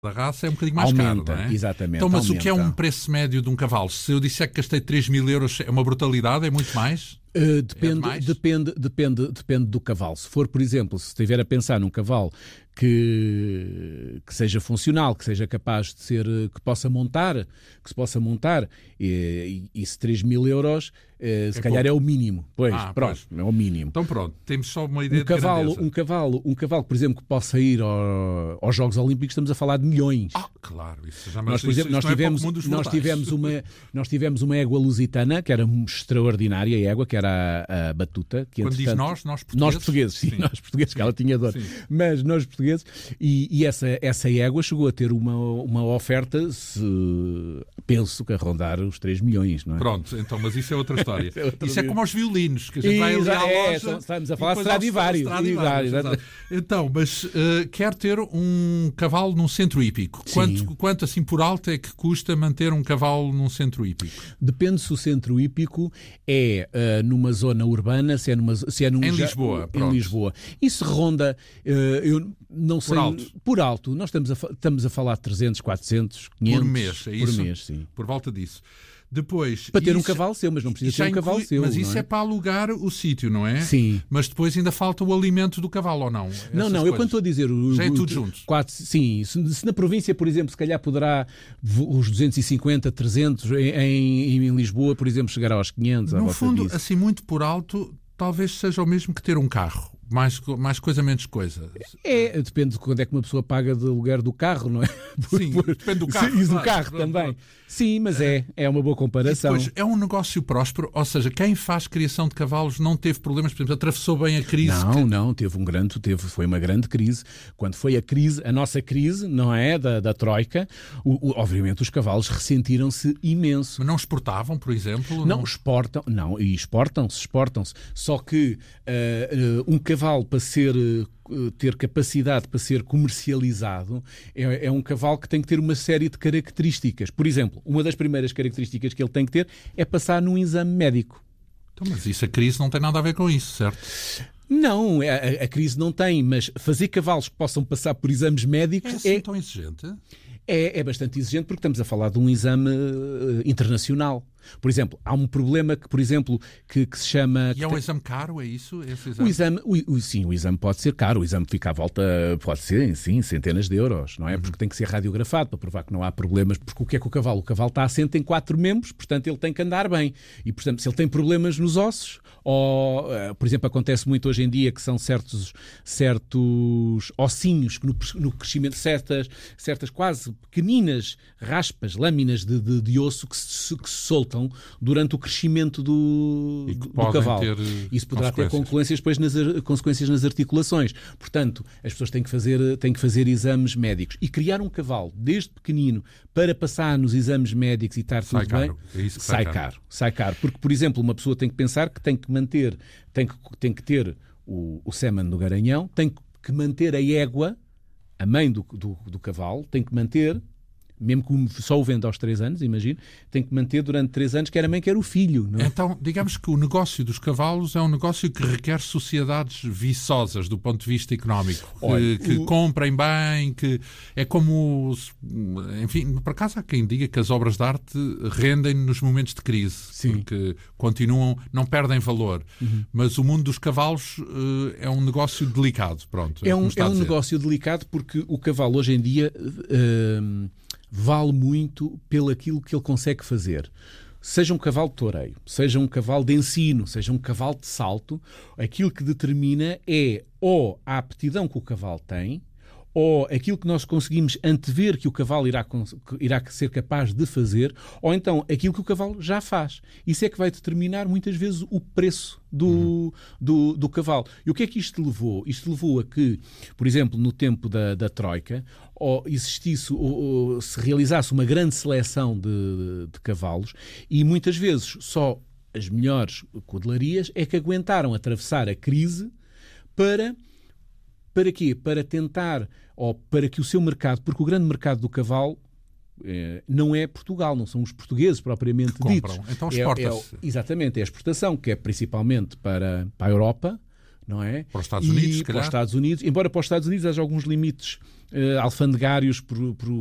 da raça é um bocadinho mais aumenta, caro, não é? Exatamente. Então, mas aumenta. o que é um preço médio de um cavalo? Se eu disser que gastei 3.000 euros, é uma brutalidade? É muito mais? Depende do cavalo. Se for, por exemplo, se estiver a pensar num cavalo que seja funcional, que seja capaz de ser, que se possa montar, e se 3.000 euros, se calhar é o mínimo. Pois. É o mínimo. Então pronto, temos só uma ideia um cavalo, de um cavalo, por exemplo, que possa ir aos Jogos Olímpicos, estamos a falar de milhões. Claro, isso já Nós, por exemplo, nós tivemos uma égua lusitana, que era extraordinária, a égua, que era a Batuta. Que, quando diz nós portugueses? Nós portugueses, sim, nós portugueses, que ela tinha dor. Sim. Mas nós portugueses, e essa égua chegou a ter uma oferta, penso que a rondar os 3 milhões, não é? Pronto, então, mas isso é outra história. Isso é como aos violinos, que a gente vai ali à loja... Estamos a falar de Stradivarius. Então, mas quer ter um cavalo num centro hípico. Quanto assim por alto é que custa manter um cavalo num centro hípico? Depende se o centro hípico é numa zona urbana, se é em Lisboa. Em Lisboa. Isso ronda, eu não sei... Por alto. Nós estamos a falar de 300, 400, 500... Por mês, é isso? Por mês, sim. Por volta disso. Depois, para ter um cavalo seu, mas não precisa ter um cavalo seu. Mas isso é para alugar o sítio, não é? Sim. Mas depois ainda falta o alimento do cavalo, ou não? Não, eu quando estou a dizer... Já é tudo junto? Sim. Se na província, por exemplo, se calhar poderá os 250, 300, em Lisboa, por exemplo, chegar aos 500. No fundo, assim, muito por alto, talvez seja o mesmo que ter um carro. Mais coisa, menos coisa. Depende de quando é que uma pessoa paga de aluguer do carro, não é? Sim, depende do carro. E do carro também. Sim, mas é uma boa comparação. E depois, é um negócio próspero, ou seja, quem faz criação de cavalos não teve problemas, por exemplo, atravessou bem a crise. Não, foi uma grande crise. Quando foi a nossa crise, não é? Da Troika, obviamente os cavalos ressentiram-se imenso. Mas não exportavam, por exemplo? Não exportam, e exportam-se. Só que um cavalo para ter capacidade para ser comercializado é um cavalo que tem que ter uma série de características. Por exemplo, uma das primeiras características que ele tem que ter é passar num exame médico. Então, mas isso, a crise não tem nada a ver com isso, certo? Não, a crise não tem, mas fazer cavalos que possam passar por exames médicos é assim tão exigente? É bastante exigente porque estamos a falar de um exame internacional. Por exemplo, há um problema que se chama... E é um exame caro, é isso? Esse exame? O exame pode ser caro. O exame fica à volta, pode ser, sim, centenas de euros, não é? Porque tem que ser radiografado para provar que não há problemas. Porque o que é que o cavalo? O cavalo está assente em 4 membros, portanto ele tem que andar bem. E, portanto, se ele tem problemas nos ossos, ou, por exemplo, acontece muito hoje em dia que são certos ossinhos que no crescimento, certas quase pequeninas raspas, lâminas de osso que se soltam durante o crescimento do cavalo. Isso poderá ter consequências nas articulações. Portanto, as pessoas têm que fazer exames médicos. E criar um cavalo desde pequenino para passar nos exames médicos e estar tudo bem, sai caro. Porque, por exemplo, uma pessoa tem que pensar que tem que ter o semen do garanhão, tem que manter a égua, a mãe do cavalo, tem que manter... Mesmo que só o venda aos 3 anos, imagino, tem que manter durante 3 anos, quer a mãe, quer o filho. Não é? Então, digamos que o negócio dos cavalos é um negócio que requer sociedades viçosas do ponto de vista económico. Que comprem bem, que é como... Enfim, por acaso há quem diga que as obras de arte rendem nos momentos de crise. Sim. Porque continuam, não perdem valor. Mas o mundo dos cavalos é um negócio delicado. Pronto, é um negócio delicado porque o cavalo hoje em dia... vale muito pelo aquilo que ele consegue fazer. Seja um cavalo de toureio, seja um cavalo de ensino, seja um cavalo de salto, aquilo que determina é ou a aptidão que o cavalo tem, ou aquilo que nós conseguimos antever que o cavalo irá ser capaz de fazer, ou então aquilo que o cavalo já faz. Isso é que vai determinar muitas vezes o preço do cavalo. E o que é que isto levou? Isto levou a que, por exemplo, no tempo da Troika, se realizasse uma grande seleção de cavalos e muitas vezes só as melhores codelarias é que aguentaram atravessar a crise para quê? Para tentar, ou para que o seu mercado, porque o grande mercado do cavalo não é Portugal, não são os portugueses propriamente ditos. Então exporta-se. Exatamente, é a exportação, que é principalmente para a Europa, não é? Para os Estados Unidos, se calhar. Para os Estados Unidos, embora para os Estados Unidos haja alguns limites alfandegários por